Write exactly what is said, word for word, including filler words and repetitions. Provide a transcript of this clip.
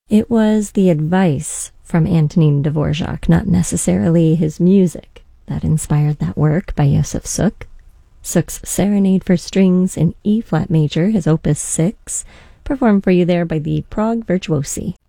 It was the advice from Antonin Dvorak, not necessarily his music, that inspired that work by Josef Suk. Suk's Serenade for Strings in E-flat major, his opus six, performed for you there by the Prague Virtuosi.